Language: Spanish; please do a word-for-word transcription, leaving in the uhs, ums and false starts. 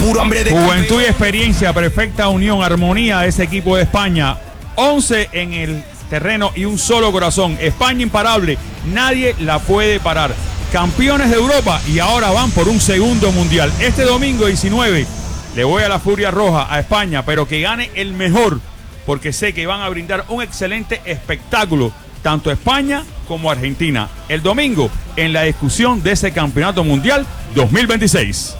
puro hambre de Juventud y experiencia, perfecta unión, armonía de ese equipo de España. once en el terreno y un solo corazón. España imparable, nadie la puede parar. Campeones de Europa y ahora van por un segundo mundial. Este domingo diecinueve le voy a la Furia Roja, a España, pero que gane el mejor, porque sé que van a brindar un excelente espectáculo, tanto España como Argentina, el domingo en la discusión de ese campeonato mundial dos mil veintiséis.